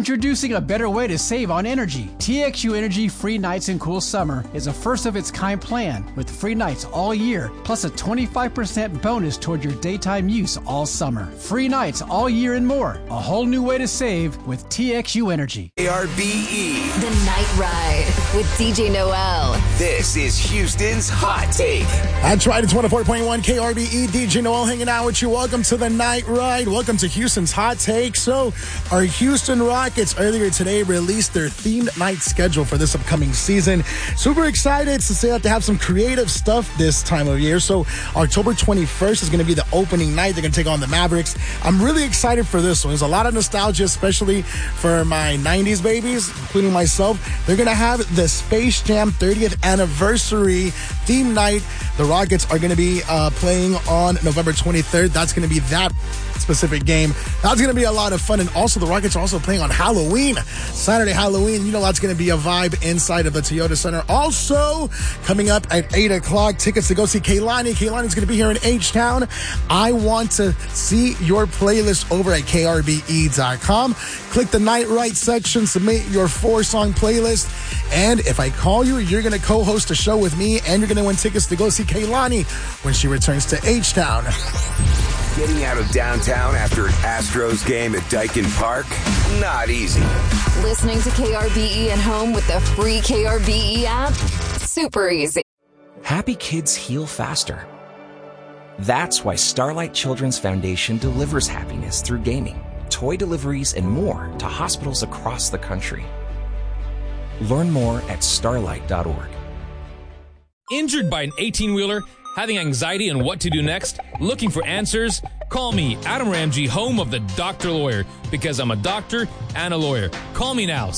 Introducing a better way to save on energy. TXU Energy Free Nights and Cool Summer is a first-of-its-kind plan with free nights all year, plus a 25% bonus toward your daytime use all summer. Free nights all year and more. A whole new way to save with TXU Energy. KRBE. The Night Ride with DJ Noel. This is Houston's Hot Take. That's right. It's 104.1 KRBE. DJ Noel hanging out with you. Welcome to the Night Ride. Welcome to Houston's Hot Take. So, our Houston Rockets earlier today released their themed night schedule for this upcoming season. Super excited to say that they have some creative stuff this time of year. So, October 21st is going to be the opening night. They're going to take on the Mavericks. I'm really excited for this one. There's a lot of nostalgia, especially for my 90s babies, including myself. They're going to have the Space Jam 30th anniversary theme night. The Rockets are going to be playing on November 23rd. That's going to be that specific game. That's going to be a lot of fun. And also, the Rockets are also playing on Halloween, Saturday Halloween. You know that's going to be a vibe inside of the Toyota Center. Also, coming up at 8 o'clock, tickets to go see Kehlani. Kehlani's going to be here in H-Town. I want to see your playlist over at krbe.com. Click the Night Right section, submit your 4-song playlist. And if I call you, you're going to co-host a show with me, and you're going to win tickets to go see Kehlani when she returns to H-Town. Getting out of downtown after an Astros game at Dyken Park? Not easy. Listening to KRBE at home with the free KRBE app? Super easy. Happy kids heal faster. That's why Starlight Children's Foundation delivers happiness through gaming, toy deliveries, and more to hospitals across the country. Learn more at starlight.org. Injured by an 18-wheeler? Having anxiety on what to do next? Looking for answers? Call me, Adam Ramsey, home of the Doctor Lawyer, because I'm a doctor and a lawyer. Call me now,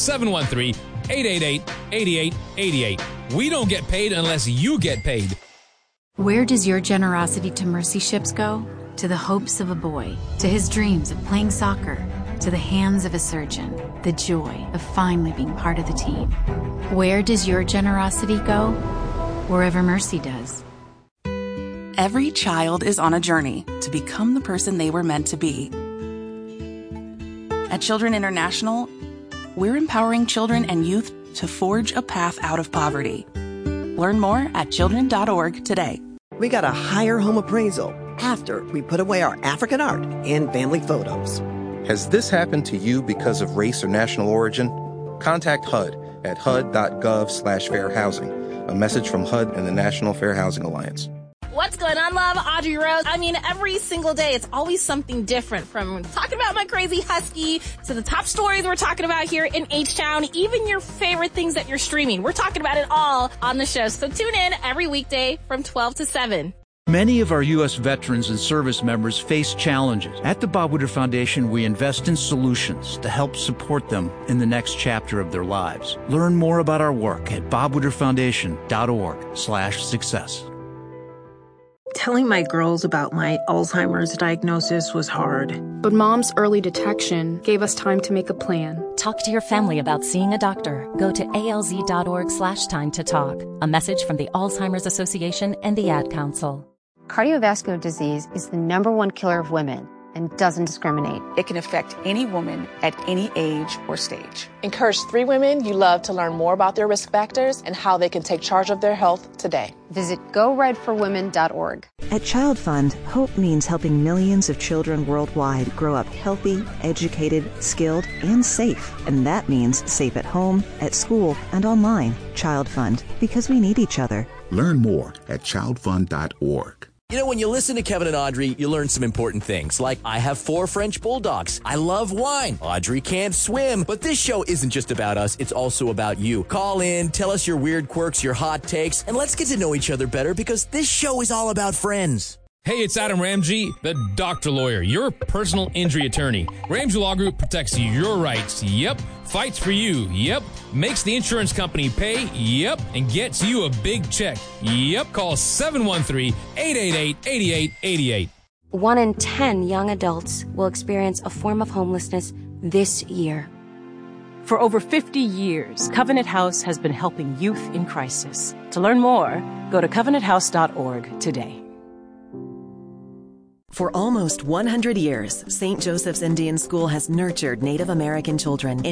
713-888-8888. We don't get paid unless you get paid. Where does your generosity to Mercy Ships go? To the hopes of a boy, to his dreams of playing soccer, to the hands of a surgeon, the joy of finally being part of the team. Where does your generosity go? Wherever Mercy does. Every child is on a journey to become the person they were meant to be. At Children International, we're empowering children and youth to forge a path out of poverty. Learn more at children.org today. We got a higher home appraisal after we put away our African art and family photos. Has this happened to you because of race or national origin? Contact HUD at hud.gov/fair housing. A message from HUD and the National Fair Housing Alliance. What's going on, love? Audrey Rose. I mean, every single day, it's always something different, from talking about my crazy husky to the top stories we're talking about here in H-Town, even your favorite things that you're streaming. We're talking about it all on the show. So tune in every weekday from 12 to 7. Many of our U.S. veterans and service members face challenges. At the Bob Woodruff Foundation, we invest in solutions to help support them in the next chapter of their lives. Learn more about our work at bobwoodrufffoundation.org/success. Telling my girls about my Alzheimer's diagnosis was hard. But Mom's early detection gave us time to make a plan. Talk to your family about seeing a doctor. Go to alz.org/time to talk. A message from the Alzheimer's Association and the Ad Council. Cardiovascular disease is the #1 killer of women and doesn't discriminate. It can affect any woman at any age or stage. Encourage 3 women you love to learn more about their risk factors and how they can take charge of their health today. Visit GoRedForWomen.org. At Child Fund, hope means helping millions of children worldwide grow up healthy, educated, skilled, and safe. And that means safe at home, at school, and online. Child Fund, because we need each other. Learn more at childfund.org. You know, when you listen to Kevin and Audrey, you learn some important things, like I have 4 French bulldogs. I love wine. Audrey can't swim. But this show isn't just about us. It's also about you. Call in, tell us your weird quirks, your hot takes, and let's get to know each other better, because this show is all about friends. Hey, it's Adam Ramsey, the Doctor Lawyer, your personal injury attorney. Ramsey Law Group protects your rights. Yep. Fights for you. Yep. Makes the insurance company pay. Yep. And gets you a big check. Yep. Call 713-888-8888. 1 in 10 young adults will experience a form of homelessness this year. For over 50 years, Covenant House has been helping youth in crisis. To learn more, go to covenanthouse.org today. For almost 100 years, St. Joseph's Indian School has nurtured Native American children